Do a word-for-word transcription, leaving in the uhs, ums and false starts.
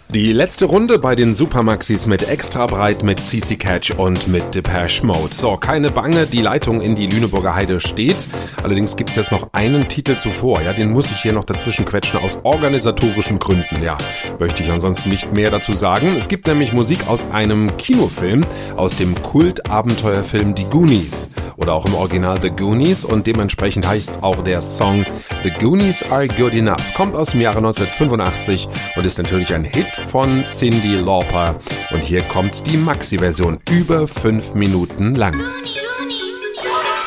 Die letzte Runde bei den Supermaxis mit Extra Breit, mit C C Catch und mit Depeche Mode. So, keine Bange, die Leitung in die Lüneburger Heide steht. Allerdings gibt's jetzt noch einen Titel zuvor. Ja, den muss ich hier noch dazwischen quetschen aus organisatorischen Gründen. Ja, möchte ich ansonsten nicht mehr dazu sagen. Es gibt nämlich Musik aus einem Kinofilm, aus dem Kult-Abenteuerfilm Die Goonies. Oder auch im Original The Goonies, und dementsprechend heißt auch der Song The Goonies Are Good Enough. Kommt aus dem Jahre neunzehnhundertfünfundachtzig und ist natürlich ein Hit von Cyndi Lauper. Und hier kommt die Maxi-Version, über fünf Minuten lang.